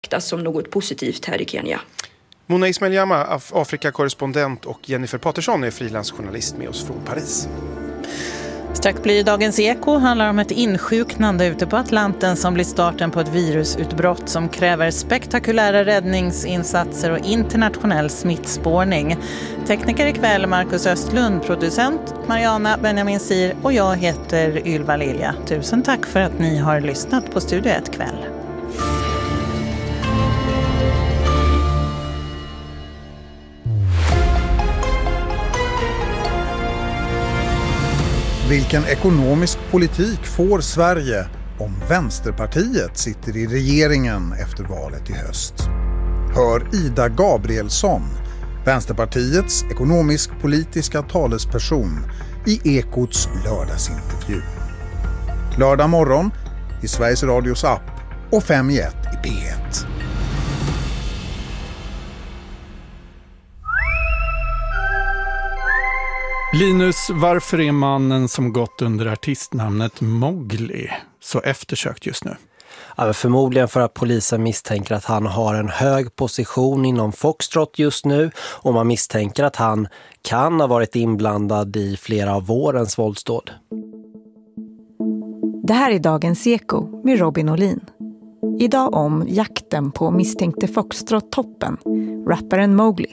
betraktas som något positivt här i Kenya. Mona Ismail-Jama, Afrika-korrespondent, och Jennifer Patterson är frilansjournalist med oss från Paris. Strax blir Dagens Eko handlar om ett insjuknande ute på Atlanten som blir starten på ett virusutbrott som kräver spektakulära räddningsinsatser och internationell smittspårning. Tekniker ikväll Marcus Östlund, producent Mariana Benjamin Sir och jag heter Ylva Lilja. Tusen tack för att ni har lyssnat på Studio 1 kväll. Vilken ekonomisk politik får Sverige om Vänsterpartiet sitter i regeringen efter valet i höst? Hör Ida Gabrielsson, Vänsterpartiets ekonomisk-politiska talesperson, i Ekots lördagsintervju. Lördag morgon i Sveriges Radios app och 5 i 1 i P1. Linus, varför är mannen som gått under artistnamnet Mowgli så eftersökt just nu? Ja, förmodligen för att polisen misstänker att han har en hög position inom Foxtrot just nu, och man misstänker att han kan ha varit inblandad i flera av vårens våldsdåd. Det här är Dagens Eko med Robin Olin. Idag om jakten på misstänkte Foxtrot-toppen, rapparen Mowgli.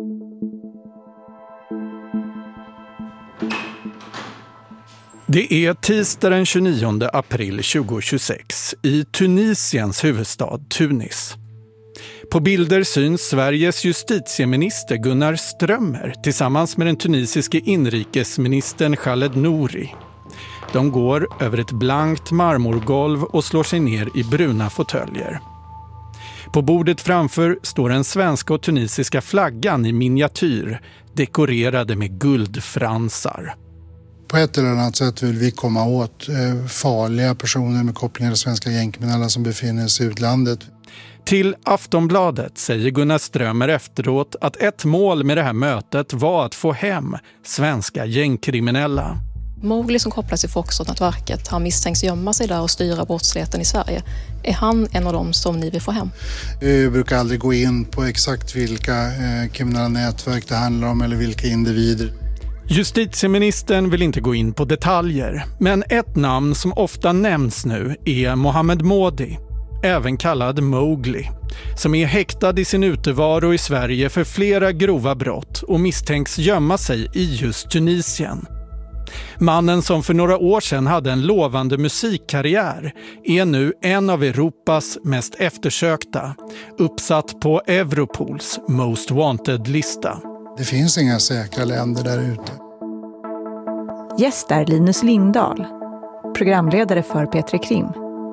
Det är tisdag den 29 april 2026 i Tunisiens huvudstad Tunis. På bilder syns Sveriges justitieminister Gunnar Strömmer tillsammans med den tunisiske inrikesministern Khaled Nouri. De går över ett blankt marmorgolv och slår sig ner i bruna fåtöljer. På bordet framför står den svenska och tunisiska flaggan i miniatyr, dekorerade med guldfransar. På ett eller annat sätt vill vi komma åt farliga personer med kopplingar till svenska gängkriminella som befinner sig i utlandet. Till Aftonbladet säger Gunnar Strömmer efteråt att ett mål med det här mötet var att få hem svenska gängkriminella. Mowgli som kopplas till Foxtrot-nätverket, han misstänks gömma sig där och styra brottsligheten i Sverige. Är han en av dem som ni vill få hem? Vi brukar aldrig gå in på exakt vilka kriminella nätverk det handlar om eller vilka individer. Justitieministern vill inte gå in på detaljer, men ett namn som ofta nämns nu är Mohamed Modi, även kallad Mowgli, som är häktad i sin utevaro i Sverige för flera grova brott och misstänks gömma sig i just Tunisien. Mannen som för några år sedan hade en lovande musikkarriär är nu en av Europas mest eftersökta, uppsatt på Europols Most Wanted-lista. Det finns inga säkra länder där ute. Gäst är Linus Lindahl, programledare för Petri Krim.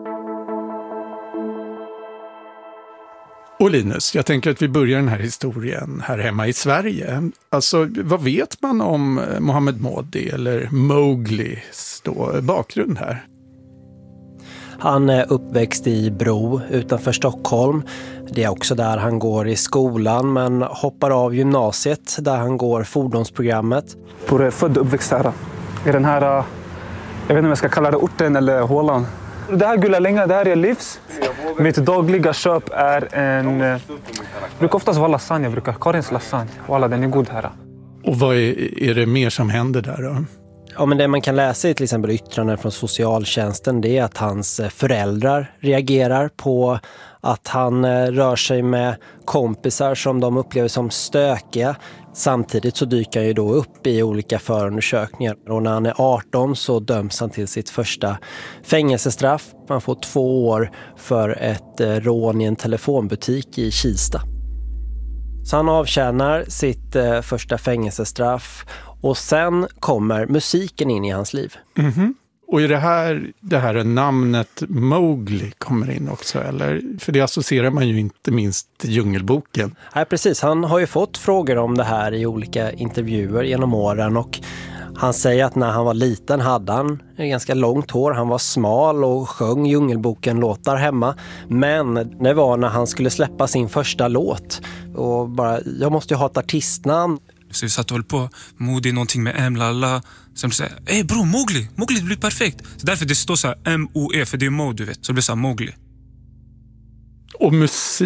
Och Linus, jag tänker att vi börjar den här historien här hemma i Sverige. Alltså, vad vet man om Mohamed Modi eller Mowglis bakgrund här? Han är uppväxt i Bro utanför Stockholm. Det är också där han går i skolan, men hoppar av gymnasiet där han går fordonsprogrammet. Född och uppväxt här. I den här, jag vet inte om jag ska kalla det orten eller hålan. Det här gula länge, det här är livs. Mitt dagliga köp är en... brukar oftast vara lasagne, Karins lasagne. Alla, den är god här. Och vad är det mer som händer där då? Ja, men det man kan läsa i till exempel yttranden från socialtjänsten, det är att hans föräldrar reagerar på att han rör sig med kompisar som de upplever som stökiga. Samtidigt så dyker han ju då upp i olika förundersökningar, och när han är 18 så döms han till sitt första fängelsestraff. Man får 2 år för ett rån i en telefonbutik i Kista. Så han avtjänar sitt första fängelsestraff, och sen kommer musiken in i hans liv. Mm-hmm. Och är det här namnet Mowgli kommer in också, eller? För det associerar man ju inte minst till Djungelboken. Nej, precis. Han har ju fått frågor om det här i olika intervjuer genom åren, och han säger att när han var liten hade han ganska långt hår. Han var smal och sjöng Djungelboken-låtar hemma. Men det var när han skulle släppa sin första låt. Och bara, jag måste ju ha ett artistnamn. Så vi satt och höll på, Modi, någonting med M, lalla. Sen säger bro, Mowgli, det blir perfekt. Så därför det står så här M-O-E, för det är Mo, du vet. Så det blir så här Mowgli. Och musik